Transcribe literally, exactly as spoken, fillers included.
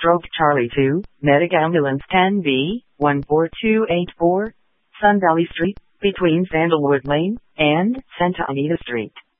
Stroke Charlie two, Medic Ambulance ten B, one four two eight four, Sun Valley Street, between Sandalwood Lane and Santa Anita Street.